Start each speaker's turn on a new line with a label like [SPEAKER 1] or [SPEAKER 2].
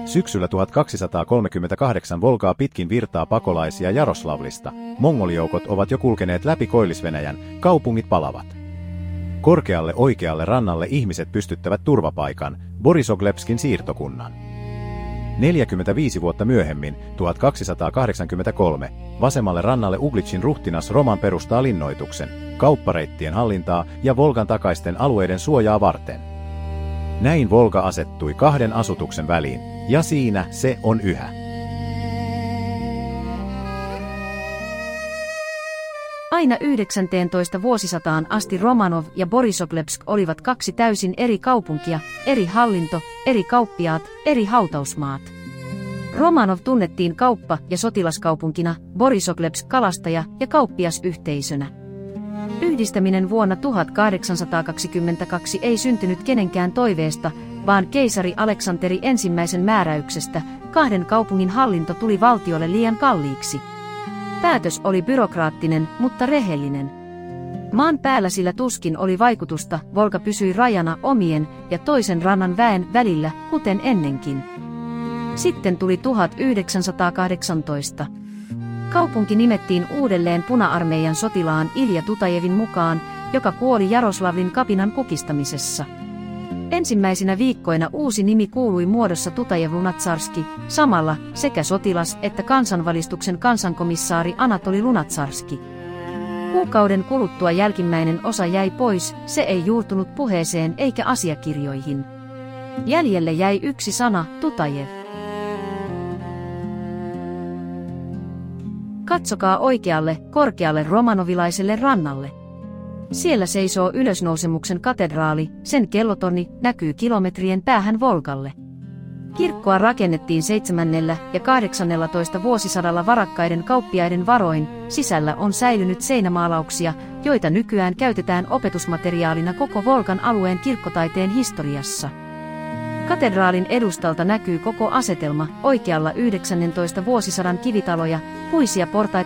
[SPEAKER 1] Syksyllä 1238 Volgaa pitkin virtaa pakolaisia Jaroslavlista. Mongolijoukot ovat jo kulkeneet läpi Koillis-Venäjän, kaupungit palavat. Korkealle oikealle rannalle ihmiset pystyttävät turvapaikan, Borisoglepskin siirtokunnan. 45 vuotta myöhemmin, 1283, vasemmalle rannalle Uglitšin ruhtinas Roman perustaa linnoituksen, kauppareittien hallintaa ja Volgan takaisten alueiden suojaa varten. Näin Volga asettui kahden asutuksen väliin, ja siinä se on yhä.
[SPEAKER 2] Aina 19. vuosisataan asti Romanov ja Borisoglepsk olivat kaksi täysin eri kaupunkia, eri hallinto, eri kauppiaat, eri hautausmaat. Romanov tunnettiin kauppa- ja sotilaskaupunkina, Borisoglepsk kalastaja- ja kauppiasyhteisönä. Yhdistäminen vuonna 1822 ei syntynyt kenenkään toiveesta, vaan keisari Aleksanteri I määräyksestä. Kahden kaupungin hallinto tuli valtiolle liian kalliiksi. Päätös oli byrokraattinen, mutta rehellinen. Maan päällä sillä tuskin oli vaikutusta, Volga pysyi rajana omien ja toisen rannan väen välillä, kuten ennenkin. Sitten tuli 1918. Kaupunki nimettiin uudelleen Puna-armeijan sotilaan Ilja Tutajevin mukaan, joka kuoli Jaroslavlin kapinan kukistamisessa. Ensimmäisinä viikkoina uusi nimi kuului muodossa Tutajev Lunatsarski, samalla sekä sotilas- että kansanvalistuksen kansankomissaari Anatoli Lunatsarski. Kuukauden kuluttua jälkimmäinen osa jäi pois, se ei juurtunut puheeseen eikä asiakirjoihin. Jäljelle jäi yksi sana, Tutajev. Katsokaa oikealle, korkealle romanovilaiselle rannalle. Siellä seisoo Ylösnousemuksen katedraali, sen kellotorni näkyy kilometrien päähän Volgalle. Kirkkoa rakennettiin 7. ja 18. vuosisadalla varakkaiden kauppiaiden varoin, sisällä on säilynyt seinämaalauksia, joita nykyään käytetään opetusmateriaalina koko Volgan alueen kirkkotaiteen historiassa. Katedraalin edustalta näkyy koko asetelma, oikealla 19. vuosisadan kivitaloja, puisia portaita